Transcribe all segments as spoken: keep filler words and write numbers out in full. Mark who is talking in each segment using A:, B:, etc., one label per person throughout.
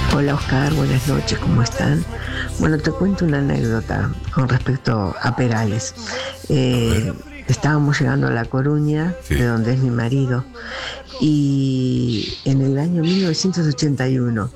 A: Hola Oscar, buenas noches, ¿cómo están? Bueno, te cuento una anécdota con respecto a Perales. Eh, estábamos llegando a La Coruña,
B: Sí.
A: de donde es mi marido, y en el año mil novecientos ochenta y uno,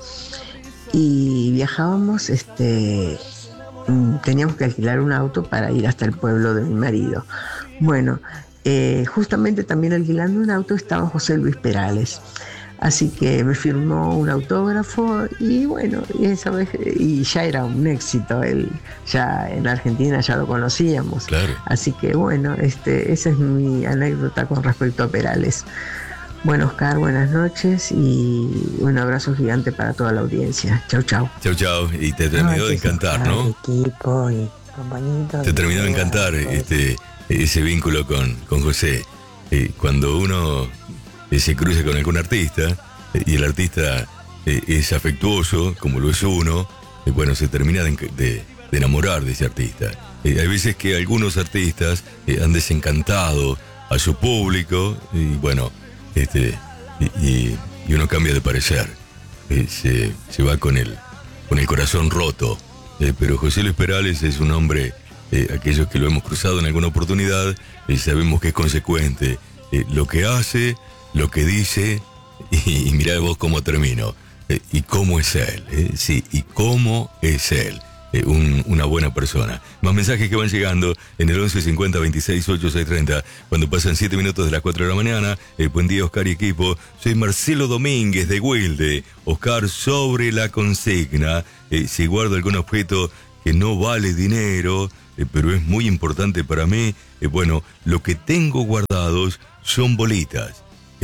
A: y viajábamos, este, mm, teníamos que alquilar un auto para ir hasta el pueblo de mi marido. Bueno, eh, justamente también alquilando un auto estaba José Luis Perales. Así que me firmó un autógrafo y bueno, y, esa vez, y ya era un éxito. Él ya en Argentina ya lo conocíamos.
B: Claro.
A: Así que bueno, este, esa es mi anécdota con respecto a Perales. Bueno, Oscar, buenas noches y un abrazo gigante para toda la audiencia. Chau, chau.
B: Chau, chau. Y te terminó de encantar, ¿no?
C: Equipo y compañitos.
B: Te terminó de encantar este, ese vínculo con, con José. Eh, cuando uno eh, se cruza con algún artista eh, y el artista eh, es afectuoso, como lo es uno, eh, bueno, se termina de, de, de enamorar de ese artista. Eh, hay veces que algunos artistas eh, han desencantado a su público y bueno, este, y, y, y uno cambia de parecer. Eh, se, se va con el, con el corazón roto. Eh, pero José Luis Perales es un hombre, eh, aquellos que lo hemos cruzado en alguna oportunidad, eh, sabemos que es consecuente. Eh, lo que hace, lo que dice, y, y mirá vos cómo termino. Eh, y cómo es él, eh, sí, y cómo es él. Eh, un, una buena persona. Más mensajes que van llegando en el once cincuenta veintiséis ochenta y seis treinta, cuando pasan siete minutos de las cuatro de la mañana. Eh, buen día, Oscar y equipo. Soy Marcelo Domínguez de Wilde. Oscar, sobre la consigna, eh, si guardo algún objeto que no vale dinero, eh, pero es muy importante para mí, eh, bueno, lo que tengo guardados son bolitas.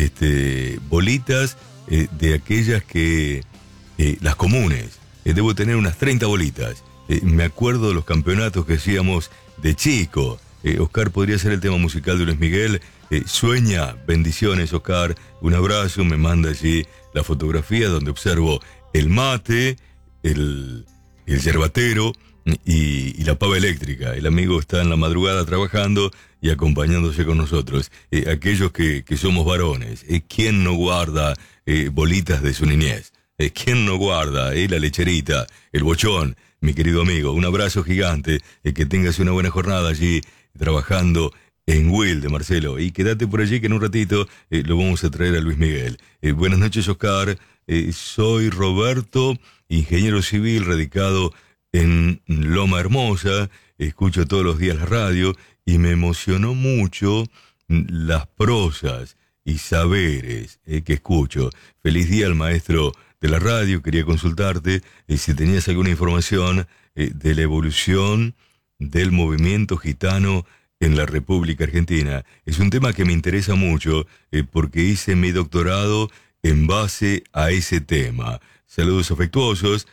B: Este, bolitas eh, de aquellas que, eh, las comunes. Eh, debo tener unas treinta bolitas. Eh, me acuerdo de los campeonatos que hacíamos de chico. Eh, Oscar, podría ser el tema musical de Luis Miguel. Eh, sueña, bendiciones, Oscar. Un abrazo, me manda allí la fotografía donde observo el mate, el, el yerbatero y, y la pava eléctrica. El amigo está en la madrugada trabajando y acompañándose con nosotros. Eh, aquellos que, que somos varones, eh, ¿quién no guarda eh, bolitas de su niñez? Eh, ¿Quién no guarda eh, la lecherita, el bochón? Mi querido amigo, un abrazo gigante, eh, que tengas una buena jornada allí trabajando en Wilde, Marcelo. Y quédate por allí que en un ratito eh, lo vamos a traer a Luis Miguel. Eh, buenas noches, Oscar. Eh, soy Roberto, ingeniero civil radicado en Loma Hermosa. Escucho todos los días la radio y me emocionó mucho las prosas y saberes eh, que escucho. Feliz día al maestro de la radio. Quería consultarte eh, si tenías alguna información eh, de la evolución del movimiento gitano en la República Argentina. Es un tema que me interesa mucho eh, porque hice mi doctorado en base a ese tema. Saludos afectuosos,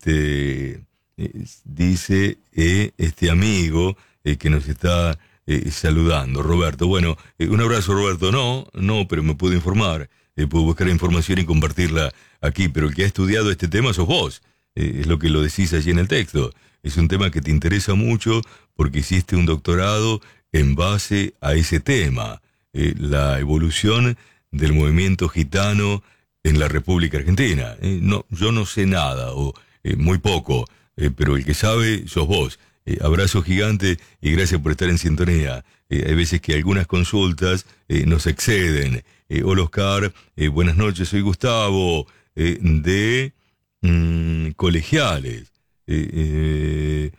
B: este, eh, dice eh, este amigo eh, que nos está eh, saludando, Roberto. Bueno, eh, un abrazo, Roberto. No, no, pero me puedo informar. Eh, puedo buscar información y compartirla aquí, pero el que ha estudiado este tema sos vos. Eh, es lo que lo decís allí en el texto. Es un tema que te interesa mucho porque hiciste un doctorado en base a ese tema, eh, la evolución del movimiento gitano en la República Argentina. Eh, no, yo no sé nada, o eh, muy poco, eh, pero el que sabe sos vos. Eh, abrazo gigante y gracias por estar en sintonía. Eh, hay veces que algunas consultas eh, nos exceden. Eh, hola Oscar, eh, buenas noches, soy Gustavo, eh, de mmm, Colegiales, eh, eh,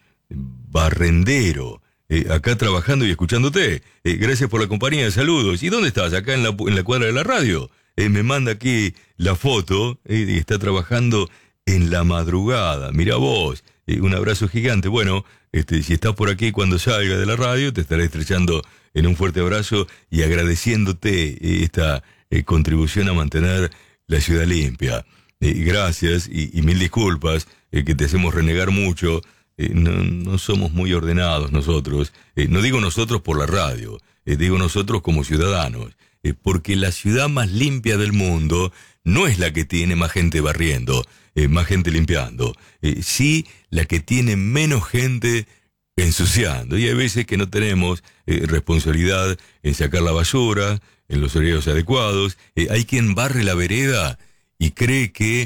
B: barrendero, eh, acá trabajando y escuchándote. Eh, gracias por la compañía, saludos. ¿Y dónde estás? Acá en la, en la cuadra de la radio. Eh, me manda aquí la foto eh, y está trabajando en la madrugada. Mira vos, eh, un abrazo gigante. Bueno, este, si estás por aquí cuando salga de la radio, te estaré estrechando en un fuerte abrazo y agradeciéndote esta eh, contribución a mantener la ciudad limpia. Eh, gracias y, y mil disculpas eh, que te hacemos renegar mucho. Eh, no, no somos muy ordenados nosotros. Eh, no digo nosotros por la radio, eh, digo nosotros como ciudadanos. Eh, porque la ciudad más limpia del mundo no es la que tiene más gente barriendo, eh, más gente limpiando. Eh, sí, la que tiene menos gente ensuciando. Y hay veces que no tenemos eh, responsabilidad en sacar la basura, en los horarios adecuados. Eh, hay quien barre la vereda y cree que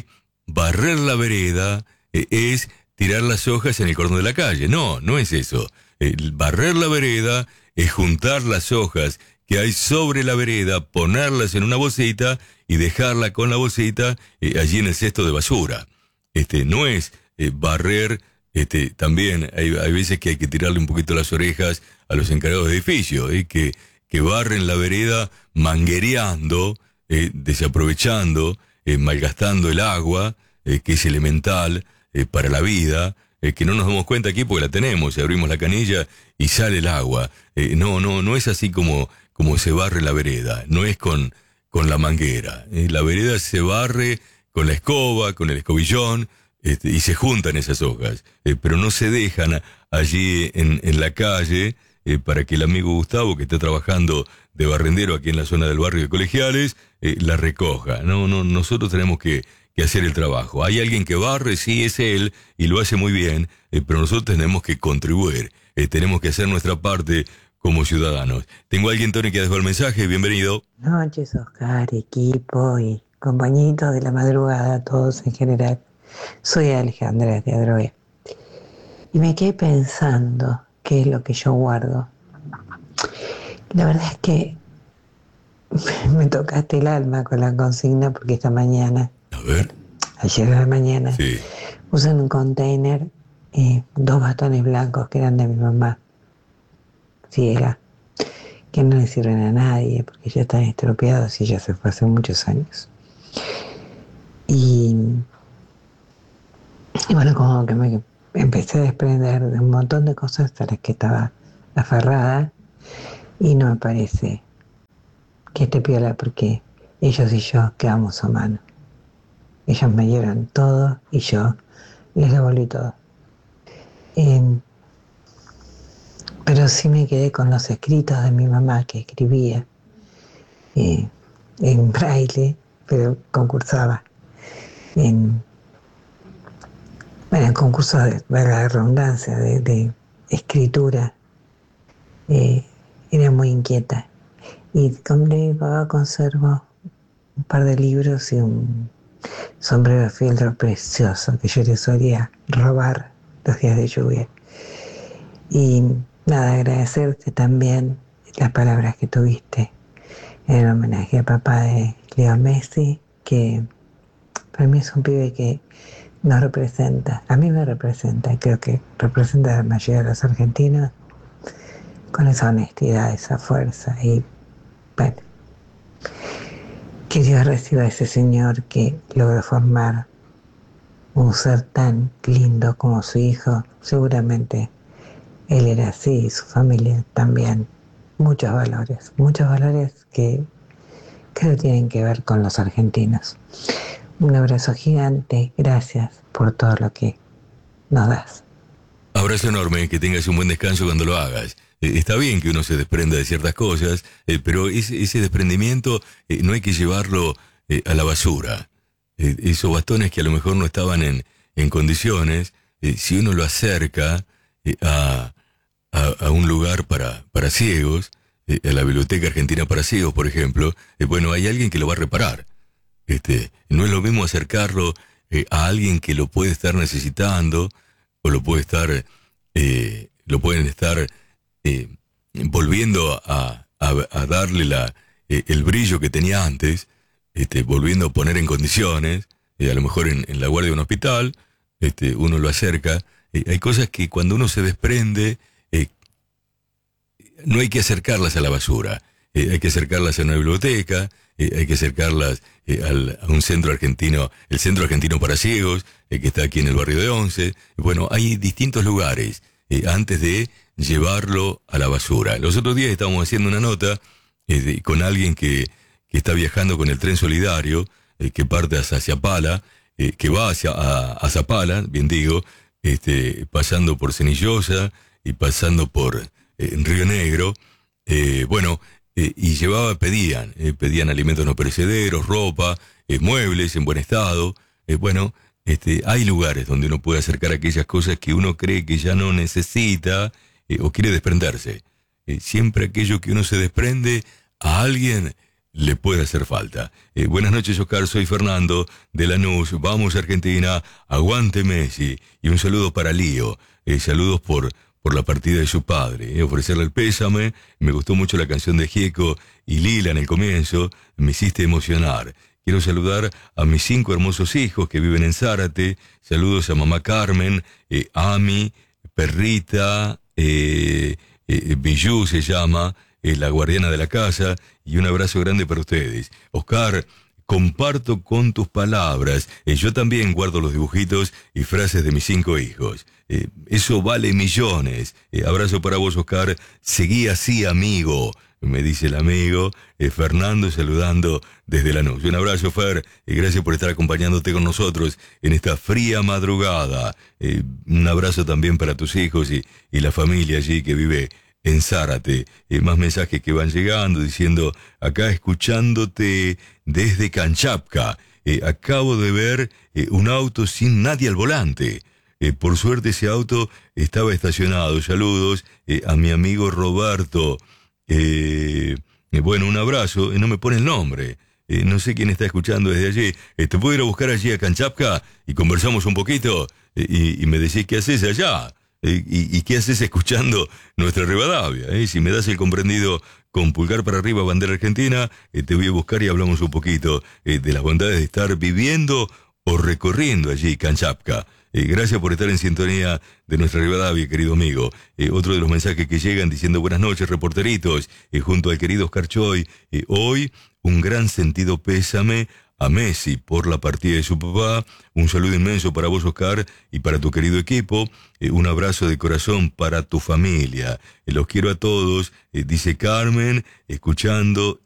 B: barrer la vereda eh, es tirar las hojas en el cordón de la calle. No, no es eso. Eh, barrer la vereda es juntar las hojas que hay sobre la vereda, ponerlas en una bolsita y dejarla con la bolsita eh, allí en el cesto de basura. Este, no es eh, barrer, este, también hay, hay veces que hay que tirarle un poquito las orejas a los encargados de edificios, eh, que, que barren la vereda manguereando, eh, desaprovechando, eh, malgastando el agua, eh, que es elemental eh, para la vida, eh, que no nos damos cuenta aquí porque la tenemos, y abrimos la canilla y sale el agua. Eh, no, no, no es así como, como se barre la vereda, no es con, con la manguera. Eh, la vereda se barre con la escoba, con el escobillón, este, y se juntan esas hojas, eh, pero no se dejan allí en, en la calle eh, para que el amigo Gustavo, que está trabajando de barrendero aquí en la zona del barrio de Colegiales, eh, la recoja. No, no, nosotros tenemos que, que hacer el trabajo. Hay alguien que barre, sí, es él, y lo hace muy bien, eh, pero nosotros tenemos que contribuir, eh, tenemos que hacer nuestra parte como ciudadanos. Tengo a alguien, Tony, que dejó el mensaje. Bienvenido.
C: Buenas noches, Oscar, equipo y compañitos de la madrugada, todos en general. Soy Alejandra de Adrogué. Y me quedé pensando qué es lo que yo guardo. La verdad es que me tocaste el alma con la consigna porque esta mañana,
B: A ver.
C: ayer a la mañana,
B: Sí.
C: puse en un container eh, dos bastones blancos que eran de mi mamá, ciega, que no le sirven a nadie porque ya están estropeados y ya se fue hace muchos años. Y, y bueno, como que me empecé a desprender de un montón de cosas a las que estaba aferrada y no me parece que esté piola porque ellos y yo quedamos a mano. Ellos me dieron todo y yo les devolví todo. Eh, pero sí me quedé con los escritos de mi mamá que escribía eh, en braille, pero concursaba en, bueno, en concursos de, valga la redundancia, de, de escritura. Eh, era muy inquieta. Y con mi papá conservo un par de libros y un sombrero de fieltro precioso que yo le solía robar los días de lluvia. Y nada, agradecerte también las palabras que tuviste en el homenaje a papá de Leo Messi, que para mí es un pibe que nos representa, a mí me representa, y creo que representa a la mayoría de los argentinos, con esa honestidad, esa fuerza. Y bueno, que Dios reciba a ese señor que logró formar un ser tan lindo como su hijo. Seguramente él era así y su familia también. Muchos valores, muchos valores que creo tienen que ver con los argentinos. Un abrazo gigante, gracias por todo lo que nos das.
B: Abrazo enorme, que tengas un buen descanso cuando lo hagas. Eh, está bien que uno se desprenda de ciertas cosas, eh, pero ese, ese desprendimiento eh, no hay que llevarlo eh, a la basura. Eh, esos bastones que a lo mejor no estaban en, en condiciones, eh, si uno lo acerca eh, a, a, a un lugar para, para ciegos, eh, a la Biblioteca Argentina para Ciegos, por ejemplo, eh, bueno, hay alguien que lo va a reparar. Este, no es lo mismo acercarlo eh, a alguien que lo puede estar necesitando, o lo puede estar, eh, lo pueden estar eh, volviendo a, a, a darle la, eh, el brillo que tenía antes, este, volviendo a poner en condiciones, eh, a lo mejor en, en la guardia de un hospital, este, uno lo acerca. Eh, hay cosas que cuando uno se desprende, eh, no hay que acercarlas a la basura, eh, hay que acercarlas a una biblioteca, eh, hay que acercarlas eh, al, a un centro argentino, el Centro Argentino para Ciegos, eh, que está aquí en el barrio de Once. Bueno, hay distintos lugares eh, antes de llevarlo a la basura. Los otros días estábamos haciendo una nota eh, de, con alguien que, que está viajando con el tren solidario, eh, que parte hacia Zapala, eh, que va hacia a, a Zapala, bien digo, este, pasando por Cenillosa y pasando por eh, Río Negro. Eh, bueno, eh, y llevaba, pedían, eh, pedían alimentos no perecederos, ropa, eh, muebles en buen estado. Eh, bueno, este, hay lugares donde uno puede acercar aquellas cosas que uno cree que ya no necesita eh, o quiere desprenderse. Eh, siempre aquello que uno se desprende a alguien le puede hacer falta. Eh, buenas noches, Oscar, soy Fernando de Lanús, vamos Argentina, aguante Messi, y un saludo para Lío, eh, saludos por, por la partida de su padre, eh, ofrecerle el pésame, me gustó mucho la canción de Gieco y Lila en el comienzo, me hiciste emocionar. Quiero saludar a mis cinco hermosos hijos que viven en Zárate, saludos a mamá Carmen, eh, Ami, Perrita, eh, eh, Bijou se llama, es la guardiana de la casa, y un abrazo grande para ustedes. Oscar, comparto con tus palabras, eh, yo también guardo los dibujitos y frases de mis cinco hijos. Eh, eso vale millones. Eh, abrazo para vos, Oscar. Seguí así, amigo, me dice el amigo, eh, Fernando, saludando desde Lanús. Un abrazo, Fer, y eh, gracias por estar acompañándote con nosotros en esta fría madrugada. Eh, un abrazo también para tus hijos y, y la familia allí que vive en Zárate. Eh, más mensajes que van llegando diciendo, acá escuchándote desde Canchapca. Eh, acabo de ver eh, un auto sin nadie al volante. Eh, por suerte ese auto estaba estacionado. Saludos eh, a mi amigo Roberto. Eh, eh, bueno, un abrazo. Eh, no me pone el nombre. Eh, no sé quién está escuchando desde allí. Eh, ¿Te puedo ir a buscar allí a Canchapca y conversamos un poquito? Eh, y, y me decís qué haces allá. Eh, y, ¿Y qué haces escuchando nuestra Rivadavia? Eh? Si me das el comprendido con pulgar para arriba, bandera argentina, eh, te voy a buscar y hablamos un poquito eh, de las bondades de estar viviendo o recorriendo allí Canchapca. Eh, gracias por estar en sintonía de nuestra Rivadavia, querido amigo. Eh, otro de los mensajes que llegan diciendo buenas noches, reporteritos, eh, junto al querido Oscar Choy. Eh, hoy, un gran sentido pésame a Messi por la partida de su papá. Un saludo inmenso para vos, Oscar, y para tu querido equipo. Eh, un abrazo de corazón para tu familia. Eh, los quiero a todos, eh, dice Carmen, escuchando